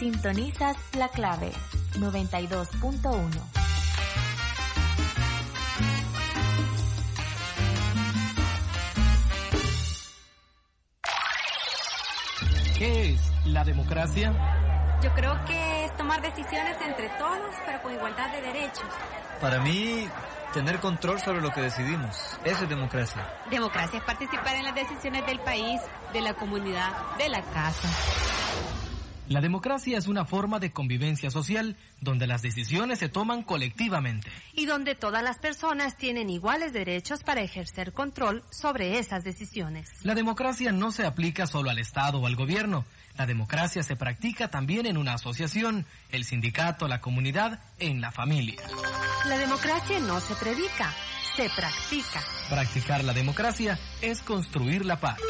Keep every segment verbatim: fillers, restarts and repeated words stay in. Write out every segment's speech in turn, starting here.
Sintonizas La Clave noventa y dos punto uno. ¿Qué es la democracia? Yo creo que es tomar decisiones entre todos, pero con igualdad de derechos. Para mí, tener control sobre lo que decidimos. Eso es democracia. Democracia es participar en las decisiones del país, de la comunidad, de la casa. La democracia es una forma de convivencia social donde las decisiones se toman colectivamente. Y donde todas las personas tienen iguales derechos para ejercer control sobre esas decisiones. La democracia no se aplica solo al Estado o al gobierno. La democracia se practica también en una asociación, el sindicato, la comunidad, en la familia. La democracia no se predica, se practica. Practicar la democracia es construir la paz.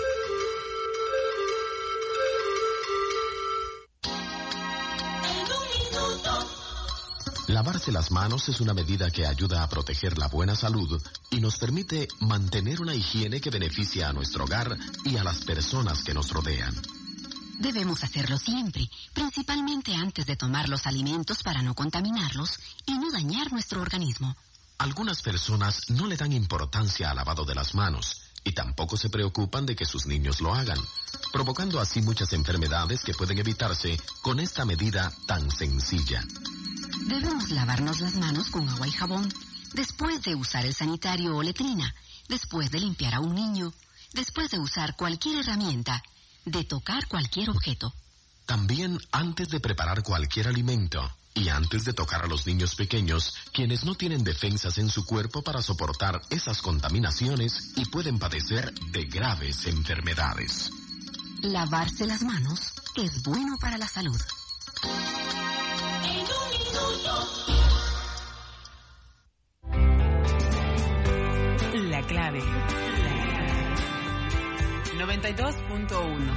Lavarse las manos es una medida que ayuda a proteger la buena salud y nos permite mantener una higiene que beneficia a nuestro hogar y a las personas que nos rodean. Debemos hacerlo siempre, principalmente antes de tomar los alimentos para no contaminarlos y no dañar nuestro organismo. Algunas personas no le dan importancia al lavado de las manos y tampoco se preocupan de que sus niños lo hagan, provocando así muchas enfermedades que pueden evitarse con esta medida tan sencilla. Debemos lavarnos las manos con agua y jabón, después de usar el sanitario o letrina, después de limpiar a un niño, después de usar cualquier herramienta, de tocar cualquier objeto. También antes de preparar cualquier alimento y antes de tocar a los niños pequeños, quienes no tienen defensas en su cuerpo para soportar esas contaminaciones y pueden padecer de graves enfermedades. Lavarse las manos es bueno para la salud. La Clave noventa y dos punto uno.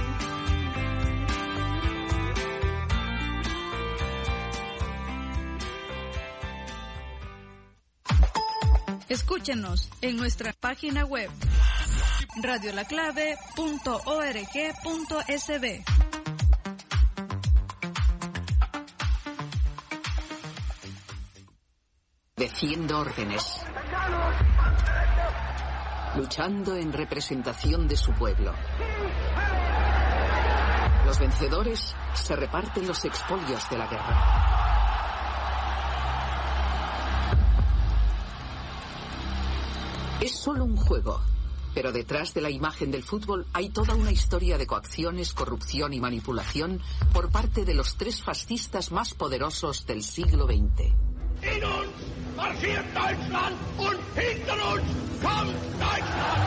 Escúchenos en nuestra página web radio la clave punto org punto es be. Defiendo órdenes, luchando en representación de su pueblo. Los vencedores se reparten los expolios de la guerra. Es solo un juego, pero detrás de la imagen del fútbol hay toda una historia de coacciones, corrupción y manipulación por parte de los tres fascistas más poderosos del siglo veinte. In uns marschiert Deutschland und hinter uns kommt Deutschland.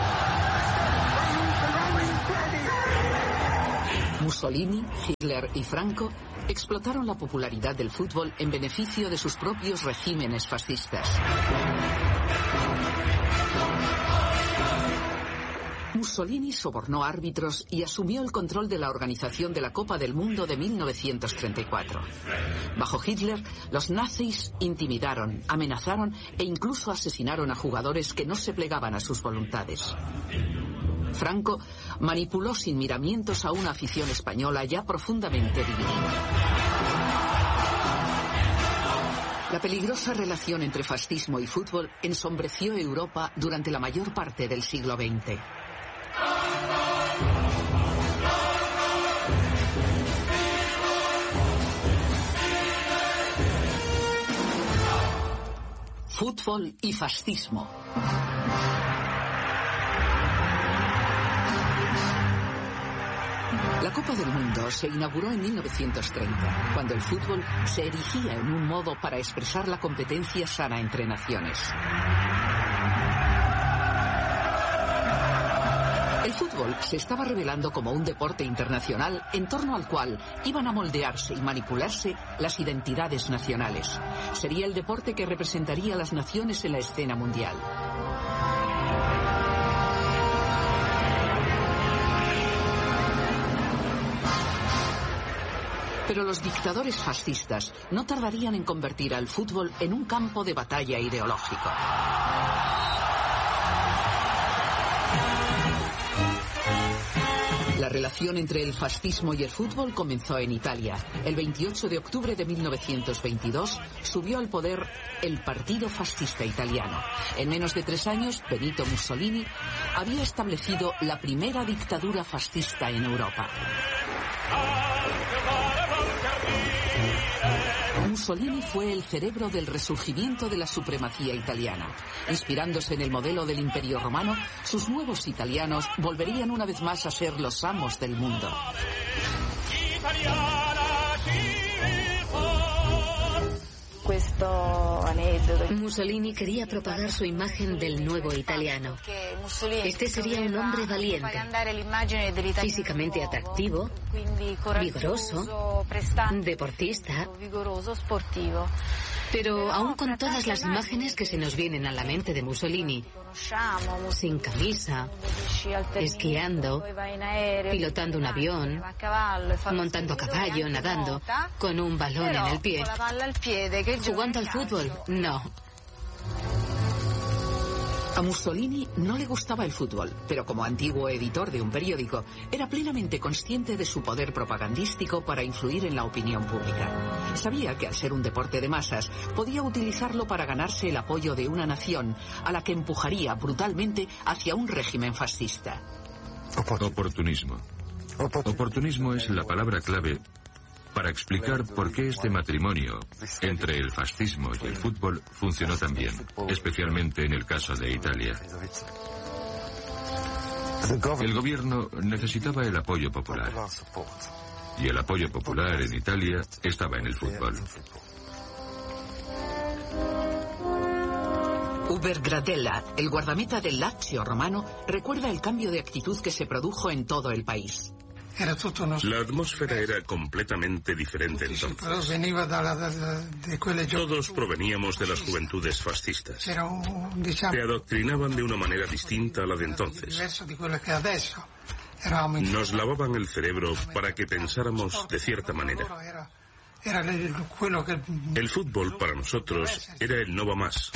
Mussolini, Hitler y Franco explotaron la popularidad del fútbol en beneficio de sus propios regímenes fascistas. Mussolini sobornó árbitros y asumió el control de la organización de la Copa del Mundo de mil novecientos treinta y cuatro. Bajo Hitler, los nazis intimidaron, amenazaron e incluso asesinaron a jugadores que no se plegaban a sus voluntades. Franco manipuló sin miramientos a una afición española ya profundamente dividida. La peligrosa relación entre fascismo y fútbol ensombreció Europa durante la mayor parte del siglo veinte. Fútbol y fascismo. La Copa del Mundo se inauguró en mil novecientos treinta, cuando el fútbol se erigía en un modo para expresar la competencia sana entre naciones. El fútbol se estaba revelando como un deporte internacional en torno al cual iban a moldearse y manipularse las identidades nacionales. Sería el deporte que representaría a las naciones en la escena mundial. Pero los dictadores fascistas no tardarían en convertir al fútbol en un campo de batalla ideológico. La relación entre el fascismo y el fútbol comenzó en Italia. El veintiocho de octubre de mil novecientos veintidós subió al poder el Partido Fascista Italiano. En menos de tres años, Benito Mussolini había establecido la primera dictadura fascista en Europa. Mussolini fue el cerebro del resurgimiento de la supremacía italiana. Inspirándose en el modelo del Imperio Romano, sus nuevos italianos volverían una vez más a ser los amos del mundo. Mussolini quería propagar su imagen del nuevo italiano. Este sería un hombre valiente, físicamente atractivo, vigoroso, deportista. Pero aún con todas las imágenes que se nos vienen a la mente de Mussolini, sin camisa, esquiando, pilotando un avión, montando a caballo, nadando, con un balón en el pie, jugando al fútbol, no. A Mussolini no le gustaba el fútbol, pero como antiguo editor de un periódico, era plenamente consciente de su poder propagandístico para influir en la opinión pública. Sabía que al ser un deporte de masas, podía utilizarlo para ganarse el apoyo de una nación a la que empujaría brutalmente hacia un régimen fascista. Oportunismo. Oportunismo es la palabra clave para explicar por qué este matrimonio entre el fascismo y el fútbol funcionó tan bien, especialmente en el caso de Italia. El gobierno necesitaba el apoyo popular, y el apoyo popular en Italia estaba en el fútbol. Uber Gradella, el guardameta del Lazio romano, recuerda el cambio de actitud que se produjo en todo el país. La atmósfera era completamente diferente entonces. Todos proveníamos de las juventudes fascistas. Te adoctrinaban de una manera distinta a la de entonces. Nos lavaban el cerebro para que pensáramos de cierta manera. El fútbol para nosotros era el no va más.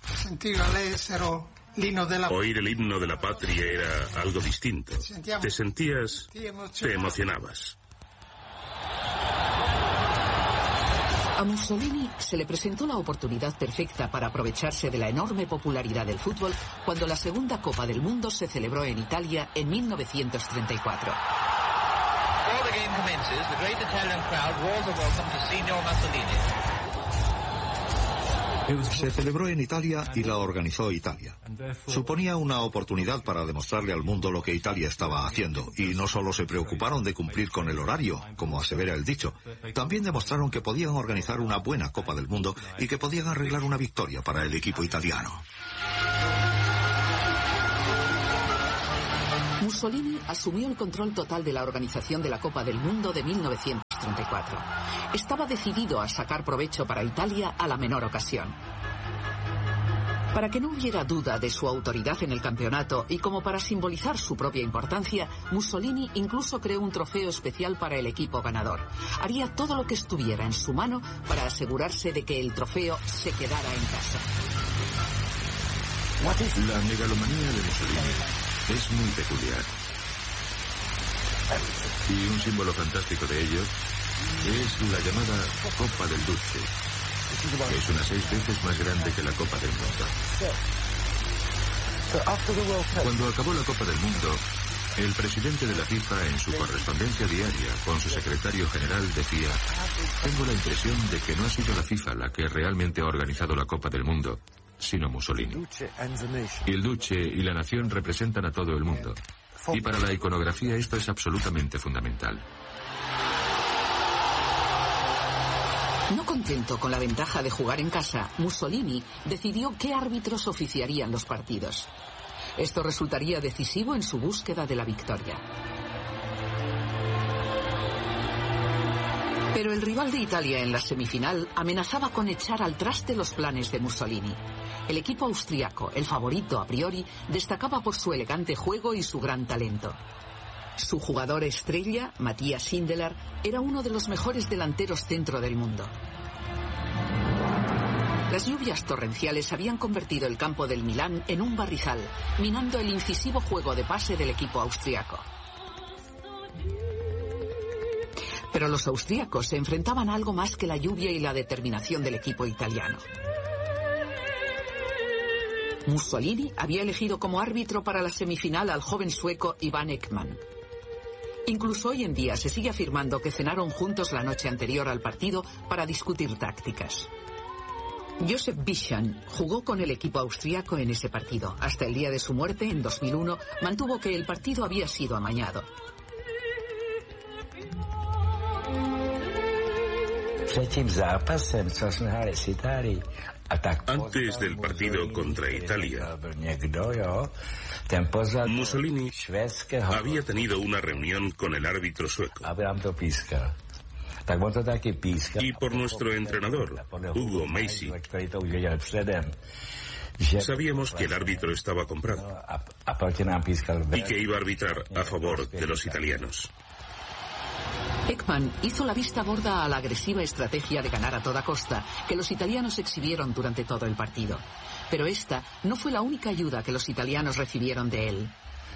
Oír el himno de la patria era algo distinto. Te sentías, te emocionabas. A Mussolini se le presentó la oportunidad perfecta para aprovecharse de la enorme popularidad del fútbol cuando la segunda Copa del Mundo se celebró en Italia en mil novecientos treinta y cuatro. Se celebró en Italia y la organizó Italia. Suponía una oportunidad para demostrarle al mundo lo que Italia estaba haciendo, y no solo se preocuparon de cumplir con el horario, como asevera el dicho, también demostraron que podían organizar una buena Copa del Mundo y que podían arreglar una victoria para el equipo italiano. Mussolini asumió el control total de la organización de la Copa del Mundo de mil novecientos treinta y cuatro. Estaba decidido a sacar provecho para Italia a la menor ocasión. Para que no hubiera duda de su autoridad en el campeonato y como para simbolizar su propia importancia, Mussolini incluso creó un trofeo especial para el equipo ganador. Haría todo lo que estuviera en su mano para asegurarse de que el trofeo se quedara en casa. La megalomanía de Mussolini es muy peculiar. Y un símbolo fantástico de ello es la llamada Copa del Duce, que es unas seis veces más grande que la Copa del Mundo. Cuando acabó la Copa del Mundo, el presidente de la FIFA, en su correspondencia diaria con su secretario general, decía: tengo la impresión de que no ha sido la FIFA la que realmente ha organizado la Copa del Mundo, sino Mussolini. El Duce y la nación representan a todo el mundo. Y para la iconografía esto es absolutamente fundamental. No contento con la ventaja de jugar en casa, Mussolini decidió qué árbitros oficiarían los partidos. Esto resultaría decisivo en su búsqueda de la victoria. Pero el rival de Italia en la semifinal amenazaba con echar al traste los planes de Mussolini. El equipo austriaco, el favorito a priori, destacaba por su elegante juego y su gran talento. Su jugador estrella, Matthias Sindelar, era uno de los mejores delanteros centro del mundo. Las lluvias torrenciales habían convertido el campo del Milán en un barrizal, minando el incisivo juego de pase del equipo austriaco. Pero los austríacos se enfrentaban a algo más que la lluvia y la determinación del equipo italiano. Mussolini había elegido como árbitro para la semifinal al joven sueco Ivan Ekman. Incluso hoy en día se sigue afirmando que cenaron juntos la noche anterior al partido para discutir tácticas. Josef Bischan jugó con el equipo austríaco en ese partido. Hasta el día de su muerte, en dos mil uno, mantuvo que el partido había sido amañado. Antes del partido contra Italia, Mussolini había tenido una reunión con el árbitro sueco. Y por nuestro entrenador, Hugo Meisi, sabíamos que el árbitro estaba comprado y que iba a arbitrar a favor de los italianos. Ekman hizo la vista gorda a la agresiva estrategia de ganar a toda costa que los italianos exhibieron durante todo el partido. Pero esta no fue la única ayuda que los italianos recibieron de él.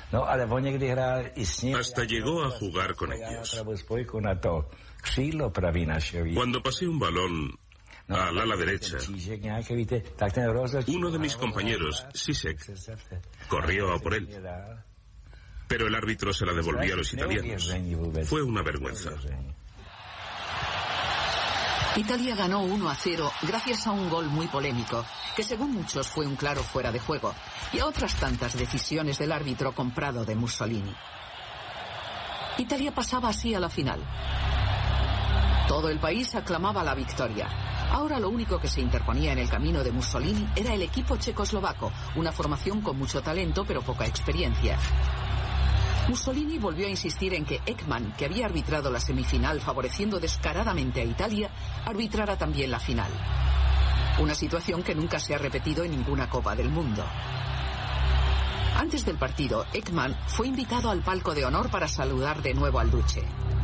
Hasta llegó a jugar con ellos. Cuando pasé un balón al ala derecha, uno de mis compañeros, Sisek, corrió a por él. Pero el árbitro se la devolvió a los italianos. Fue una vergüenza. Italia ganó uno a cero gracias a un gol muy polémico, que según muchos fue un claro fuera de juego, y a otras tantas decisiones del árbitro comprado de Mussolini. Italia pasaba así a la final. Todo el país aclamaba la victoria. Ahora lo único que se interponía en el camino de Mussolini era el equipo checoslovaco, una formación con mucho talento pero poca experiencia. Mussolini volvió a insistir en que Ekman, que había arbitrado la semifinal favoreciendo descaradamente a Italia, arbitrara también la final. Una situación que nunca se ha repetido en ninguna Copa del Mundo. Antes del partido, Ekman fue invitado al palco de honor para saludar de nuevo al duce.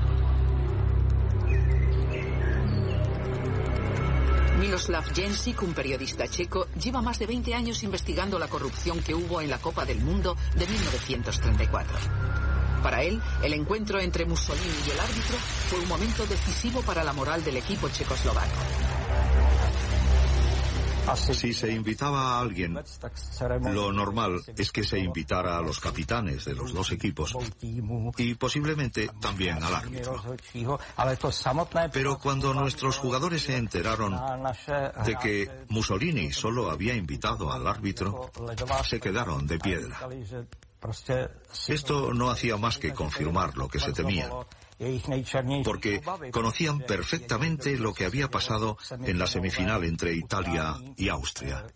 Miroslav Jenčík, un periodista checo, lleva más de veinte años investigando la corrupción que hubo en la Copa del Mundo de mil novecientos treinta y cuatro. Para él, el encuentro entre Mussolini y el árbitro fue un momento decisivo para la moral del equipo checoslovaco. Si se invitaba a alguien, lo normal es que se invitara a los capitanes de los dos equipos y posiblemente también al árbitro. Pero cuando nuestros jugadores se enteraron de que Mussolini solo había invitado al árbitro, se quedaron de piedra. Esto no hacía más que confirmar lo que se temía, porque conocían perfectamente lo que había pasado en la semifinal entre Italia y Austria.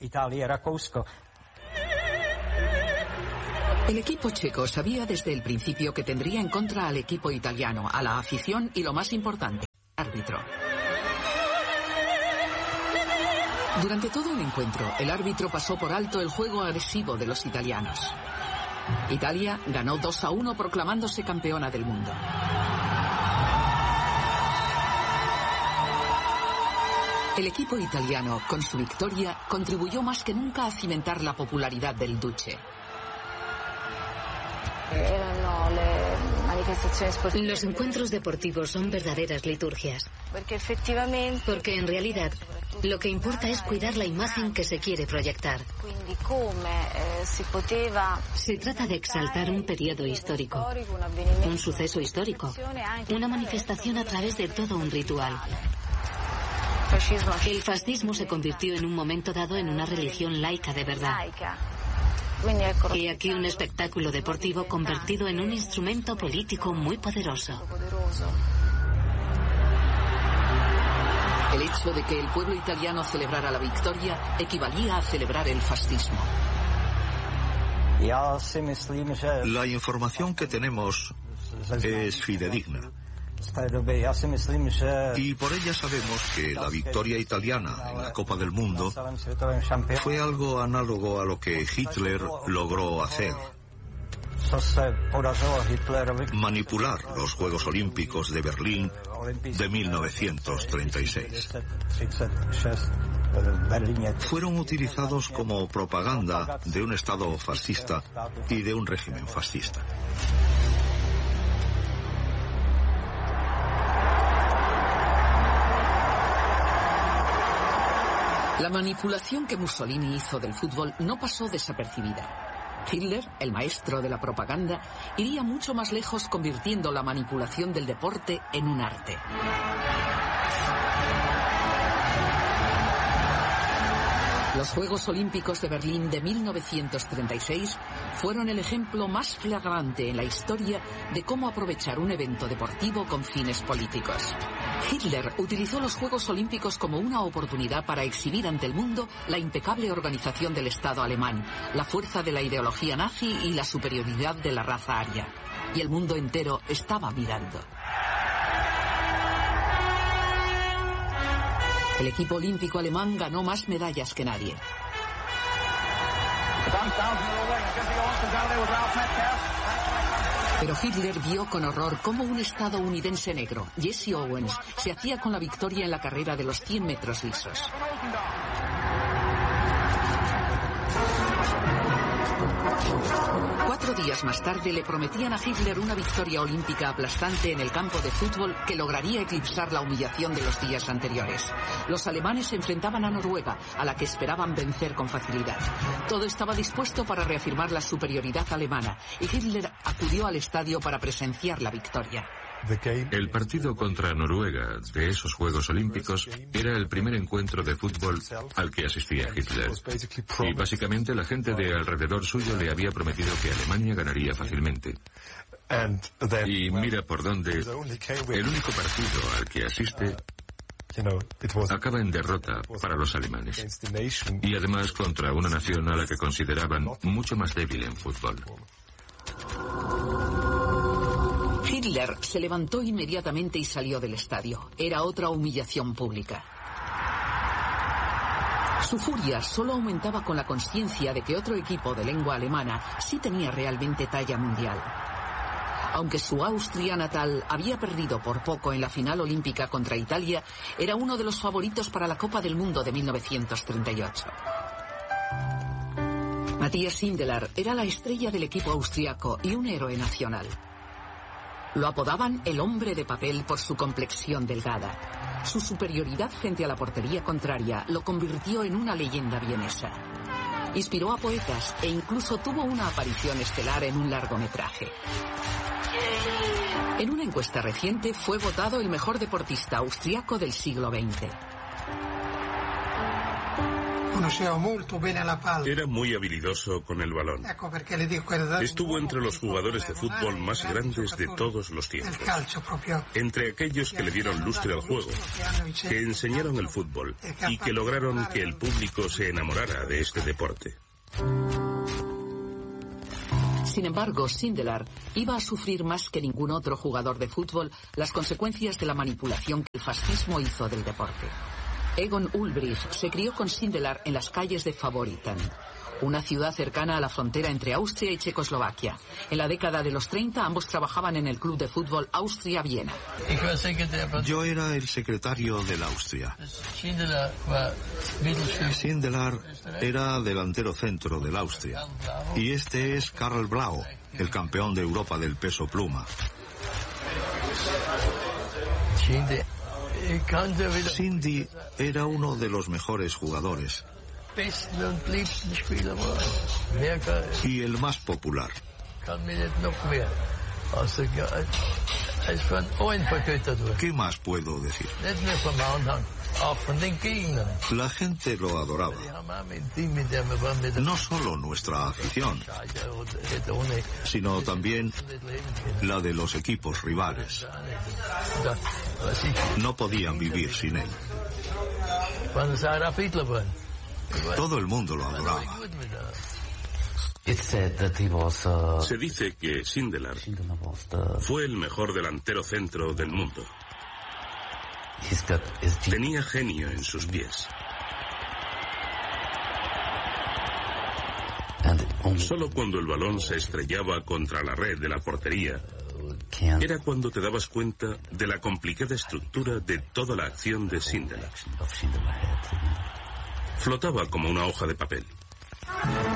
El equipo checo sabía desde el principio que tendría en contra al equipo italiano, a la afición y, lo más importante, al árbitro. Durante todo el encuentro, el árbitro pasó por alto el juego agresivo de los italianos. Italia ganó dos a uno proclamándose campeona del mundo. El equipo italiano, con su victoria, contribuyó más que nunca a cimentar la popularidad del duce. Los encuentros deportivos son verdaderas liturgias. Porque en realidad lo que importa es cuidar la imagen que se quiere proyectar. Se trata de exaltar un periodo histórico, un suceso histórico, una manifestación a través de todo un ritual. El fascismo se convirtió en un momento dado en una religión laica de verdad. Y aquí un espectáculo deportivo convertido en un instrumento político muy poderoso. El hecho de que el pueblo italiano celebrara la victoria equivalía a celebrar el fascismo. La información que tenemos es fidedigna. Y por ella sabemos que la victoria italiana en la Copa del Mundo fue algo análogo a lo que Hitler logró hacer. Manipular los Juegos Olímpicos de Berlín de mil novecientos treinta y seis. Fueron utilizados como propaganda de un Estado fascista y de un régimen fascista. La manipulación que Mussolini hizo del fútbol no pasó desapercibida. Hitler, el maestro de la propaganda, iría mucho más lejos convirtiendo la manipulación del deporte en un arte. Los Juegos Olímpicos de Berlín de mil novecientos treinta y seis fueron el ejemplo más flagrante en la historia de cómo aprovechar un evento deportivo con fines políticos. Hitler utilizó los Juegos Olímpicos como una oportunidad para exhibir ante el mundo la impecable organización del Estado alemán, la fuerza de la ideología nazi y la superioridad de la raza aria. Y el mundo entero estaba mirando. El equipo olímpico alemán ganó más medallas que nadie. Pero Hitler vio con horror cómo un estadounidense negro, Jesse Owens, se hacía con la victoria en la carrera de los cien metros lisos. Cuatro días más tarde le prometían a Hitler una victoria olímpica aplastante en el campo de fútbol que lograría eclipsar la humillación de los días anteriores. Los alemanes se enfrentaban a Noruega, a la que esperaban vencer con facilidad. Todo estaba dispuesto para reafirmar la superioridad alemana, y Hitler acudió al estadio para presenciar la victoria. El partido contra Noruega de esos Juegos Olímpicos era el primer encuentro de fútbol al que asistía Hitler. Y básicamente la gente de alrededor suyo le había prometido que Alemania ganaría fácilmente. Y mira por dónde el único partido al que asiste acaba en derrota para los alemanes. Y además contra una nación a la que consideraban mucho más débil en fútbol. Hitler se levantó inmediatamente y salió del estadio. Era otra humillación pública. Su furia solo aumentaba con la consciencia de que otro equipo de lengua alemana sí tenía realmente talla mundial. Aunque su Austria natal había perdido por poco en la final olímpica contra Italia, era uno de los favoritos para la Copa del Mundo de mil novecientos treinta y ocho. Matthias Sindelar era la estrella del equipo austriaco y un héroe nacional. Lo apodaban el hombre de papel por su complexión delgada. Su superioridad frente a la portería contraria lo convirtió en una leyenda vienesa. Inspiró a poetas e incluso tuvo una aparición estelar en un largometraje. En una encuesta reciente fue votado el mejor deportista austriaco del siglo veinte. Era muy habilidoso con el balón. Estuvo entre los jugadores de fútbol más grandes de todos los tiempos. Entre aquellos que le dieron lustre al juego, que enseñaron el fútbol y que lograron que el público se enamorara de este deporte. Sin embargo, Sindelar iba a sufrir más que ningún otro jugador de fútbol las consecuencias de la manipulación que el fascismo hizo del deporte. Egon Ulbricht se crió con Sindelar en las calles de Favoritan, una ciudad cercana a la frontera entre Austria y Checoslovaquia. En la década de los treinta ambos trabajaban en el club de fútbol Austria-Viena. Yo era el secretario del Austria. Sindelar era delantero centro del Austria. Y este es Karl Blau, el campeón de Europa del peso pluma. Cindy era uno de los mejores jugadores y el más popular. ¿Qué más puedo decir? La gente lo adoraba. No solo nuestra afición, sino también la de los equipos rivales. No podían vivir sin él. Todo el mundo lo adoraba. Se dice que Sindelar fue el mejor delantero centro del mundo. Tenía genio en sus pies. Solo cuando el balón se estrellaba contra la red de la portería era cuando te dabas cuenta de la complicada estructura de toda la acción de Sindelar. Flotaba como una hoja de papel.